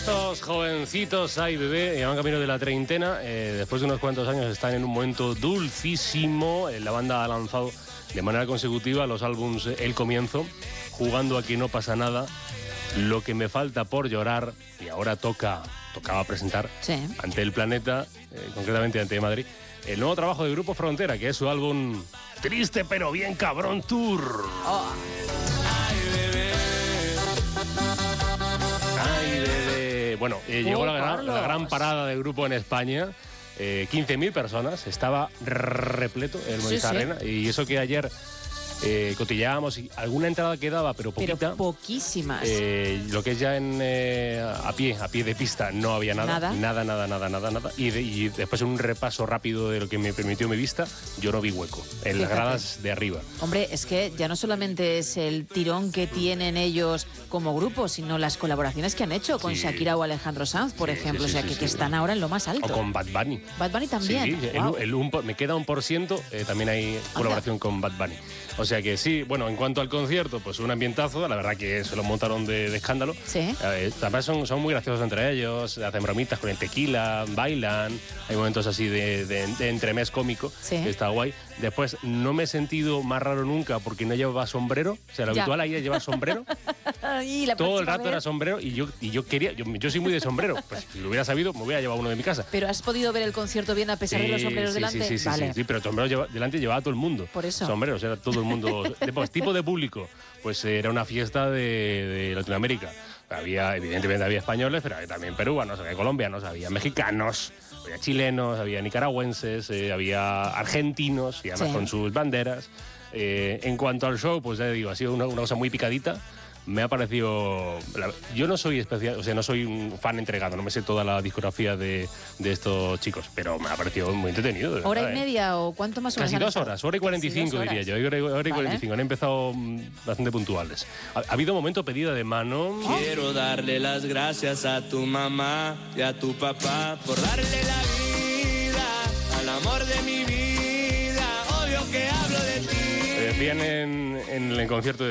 Estos jovencitos, ay bebé, van camino de la treintena, después de unos cuantos años están en un momento dulcísimo. La banda ha lanzado de manera consecutiva los álbums El Comienzo, Jugando a que no pasa nada, Lo que me falta por llorar, y ahora tocaba presentar ante el planeta, concretamente ante Madrid, el nuevo trabajo de Grupo Frontera, que es su álbum Triste pero bien cabrón tour. Oh. Ay, bebé. Bueno, llegó la gran parada de grupo en España. 15.000 personas, estaba repleto el Movistar Arena. Y eso que ayer cotillábamos y alguna entrada quedaba, pero poquita. Pero poquísimas. Lo que es ya en a pie de pista, no había nada. Nada. Y después un repaso rápido de lo que me permitió mi vista, yo no vi hueco en las gradas de arriba. Hombre, es que ya no solamente es el tirón que tienen ellos como grupo, sino las colaboraciones que han hecho con Shakira o Alejandro Sanz, por ejemplo. O sea, que están ahora en lo más alto. O con Bad Bunny. Bad Bunny también. Sí, Wow. me queda 1%, también hay colaboración con Bad Bunny. O sea que sí, bueno, en cuanto al concierto, pues un ambientazo, la verdad que se lo montaron de escándalo. Sí. También son muy graciosos entre ellos, hacen bromitas con el tequila, bailan, hay momentos así de entremés cómico, que está guay. Después, no me he sentido más raro nunca porque no llevaba sombrero, o sea, lo habitual ahí es llevar sombrero. Todo el rato era sombrero y yo soy muy de sombrero, pues si lo hubiera sabido me hubiera llevado uno de mi casa. ¿Pero has podido ver el concierto bien a pesar de los sombreros delante? Sí, pero el sombrero delante llevaba todo el mundo. Por eso. Sombreros, era todo el mundo. Después, tipo de público, pues era una fiesta de Latinoamérica. Evidentemente había españoles, pero había también peruanos, había colombianos, había mexicanos, había chilenos, había nicaragüenses, había argentinos, y además con sus banderas. En cuanto al show, pues ya digo, ha sido una cosa muy picadita. Me ha parecido... Yo no soy especial, o sea, no soy un fan entregado, no me sé toda la discografía de estos chicos, pero me ha parecido muy entretenido. De ¿Hora verdad, y media o cuánto más o menos? Casi 2 horas, hora y 45 diría yo, hora y 45. Han empezado bastante puntuales. Ha habido momento pedida de mano. Quiero darle las gracias a tu mamá y a tu papá por darle la vida al amor de mi vida. Obvio que hablo de ti. Decían en el concierto